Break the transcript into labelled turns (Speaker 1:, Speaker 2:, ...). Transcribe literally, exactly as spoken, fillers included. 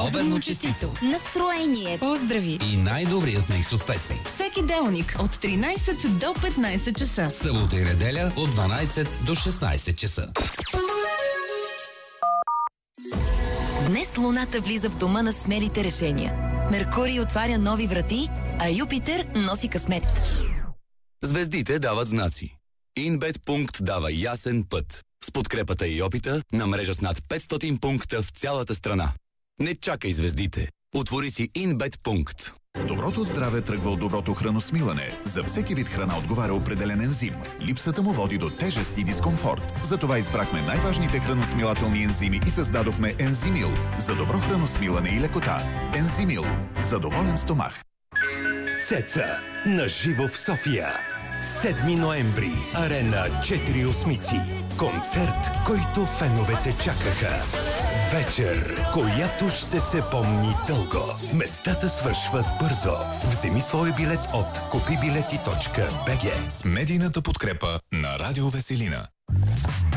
Speaker 1: Обедно честито!
Speaker 2: Настроение!
Speaker 3: Поздрави!
Speaker 1: И най-добрият микс от песни.
Speaker 3: Всеки делник от тринайсет до петнайсет часа.
Speaker 1: Събота и неделя от дванайсет до шестнайсет часа.
Speaker 2: Днес Луната влиза в дома на смелите решения. Меркурий отваря нови врати, а Юпитер носи късмет.
Speaker 4: Звездите дават знаци. Инбет пункт дава ясен път. С подкрепата и опита на мрежа с над петстотин пункта в цялата страна. Не чакай звездите. Отвори си Инбет пункт.
Speaker 5: Доброто здраве тръгва от доброто храносмилане. За всеки вид храна отговаря определен ензим. Липсата му води до тежест и дискомфорт. Затова избрахме най-важните храносмилателни ензими и създадохме Ензимил. За добро храносмилане и лекота. Ензимил. За доволен стомах.
Speaker 6: Цеца. Наживо в София. седми ноември. Арена четири осмици. Концерт, който феновете чакаха. Вечер, която ще се помни дълго. Местата свършват бързо. Вземи свой билет от купи билети точка би джи.
Speaker 7: С медийната подкрепа на Радио Веселина.